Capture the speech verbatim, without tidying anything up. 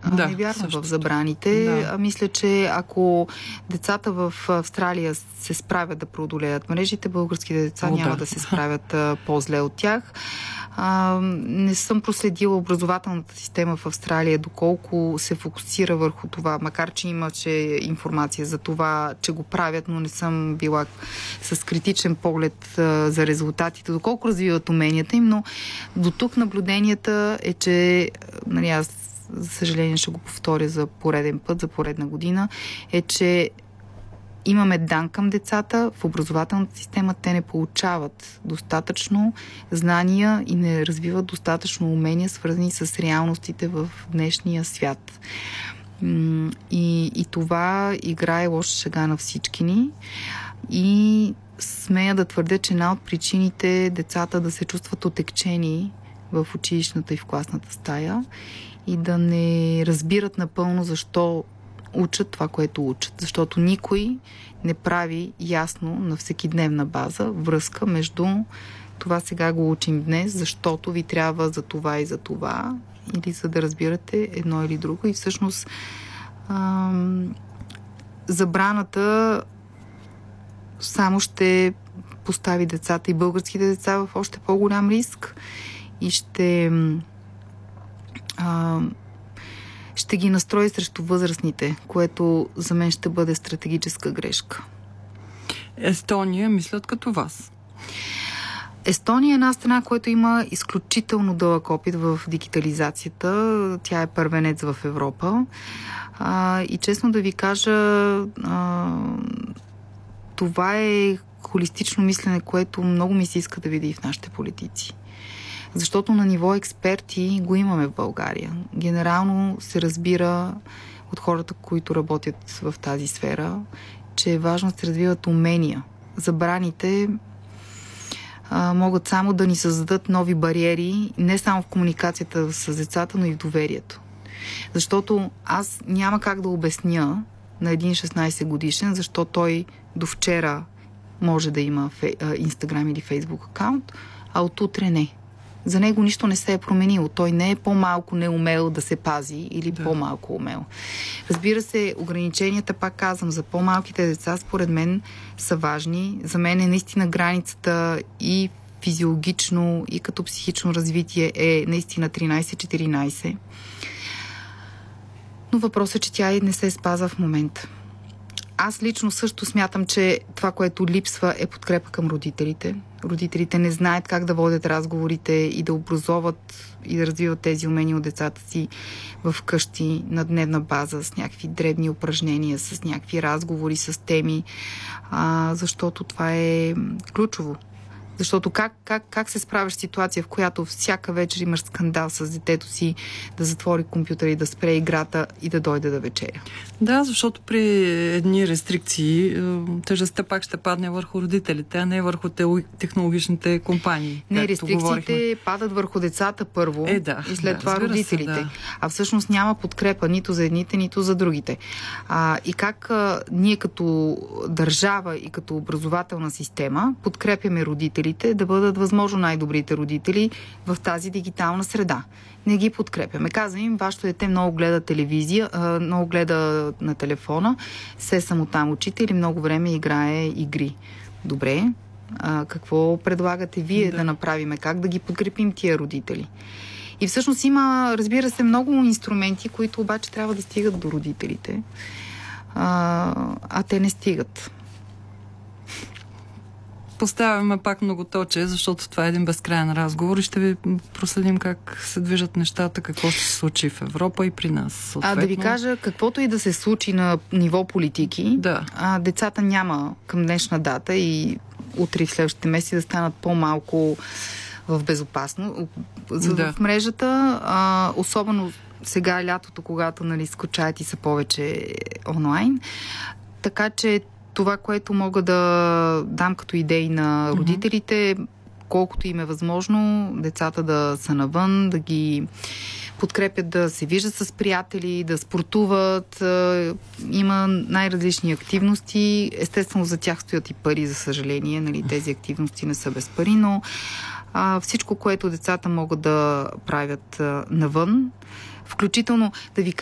Да, не вярвам в забраните. Да. Мисля, че ако децата в Австралия се справят да преодолеят мрежите, българските деца О, няма да. да се справят по-зле от тях. А, не съм проследила образователната система в Австралия, доколко се фокусира върху това, макар че имаше информация за това, че го правят, но не съм била с критичен поглед а, за резултатите, доколко развиват уменията им, но до тук наблюденията е, че, нали, аз за съжаление ще го повторя за пореден път, за поредна година, е, че имаме дан към децата. В образователната система те не получават достатъчно знания и не развиват достатъчно умения, свързани с реалностите в днешния свят. И, и това играе лоша шега на всички ни. И смея да твърдя, че една от причините децата да се чувстват отекчени в училищната и в класната стая и да не разбират напълно защо учат това, което учат. Защото никой не прави ясно на всекидневна база връзка между това сега го учим днес, защото ви трябва за това и за това, или за да разбирате едно или друго. И всъщност ам, забраната само ще постави децата и българските деца в още по-голям риск и ще ам, ще ги настрои срещу възрастните, което за мен ще бъде стратегическа грешка. Естония мислят като вас. Естония е една страна, която има изключително дълъг опит в дигитализацията. Тя е първенец в Европа. А, и честно да ви кажа, а, това е холистично мислене, което много ми се иска да видя и в нашите политици. Защото на ниво експерти го имаме в България. Генерално се разбира от хората, които работят в тази сфера, че е важно да се развиват умения. Забраните а, могат само да ни създадат нови бариери, не само в комуникацията с децата, но и в доверието. Защото аз няма как да обясня на един шестнайсет годишен, защо той до вчера може да има Инстаграм или Фейсбук акаунт, а от утре не. За него нищо не се е променило. Той не е по-малко неумел да се пази или да. по-малко умел. Разбира се, ограниченията, пак казвам, за по-малките деца, според мен, са важни. За мен е наистина границата и физиологично, и като психично развитие е наистина тринайсет-четиринайсет. Но въпросът е, че тя и не се спазва в момента. Аз лично също смятам, че това, което липсва, е подкрепа към родителите. Родителите не знаят как да водят разговорите и да образоват и да развиват тези умения от децата си в къщи на дневна база, с някакви дребни упражнения, с някакви разговори, с теми, а, защото това е ключово. Защото как, как, как се справяш с ситуация, в която всяка вечер имаш скандал с детето си, да затвори компютъра и да спре играта и да дойде да вечеря? Да, защото при едни рестрикции тежестта пак ще падне върху родителите, а не върху технологичните компании. Не, рестрикциите говорихме. Падат върху децата първо е, да, и след да, това родителите. Се, да. А всъщност няма подкрепа нито за едните, нито за другите. А, и как а, ние като държава и като образователна система подкрепяме родителите да бъдат възможно най-добрите родители в тази дигитална среда. Не ги подкрепяме. Казвам им, вашето дете много гледа телевизия, много гледа на телефона, се само там учите или много време играе игри. Добре, а, какво предлагате вие да. да направиме? Как да ги подкрепим тия родители? И всъщност има, разбира се, много инструменти, които обаче трябва да стигат до родителите, а, а те не стигат. Поставяме пак многоточие, защото това е един безкрайен разговор и ще ви проследим как се движат нещата, какво ще се случи в Европа и при нас. Съответно. А да ви кажа, каквото и да се случи на ниво политики, да. а, децата няма към днешна дата и утре в следващите месеци да станат по-малко в безопасно за да. в мрежата, а, особено сега лятото, когато нали, скучаят и са повече онлайн. Така че това, което мога да дам като идеи на родителите, колкото им е възможно, децата да са навън, да ги подкрепят да се виждат с приятели, да спортуват. Има най-различни активности. Естествено, за тях стоят и пари, за съжаление. Нали, тези активности не са без пари, но а, всичко, което децата могат да правят а, навън, включително да ви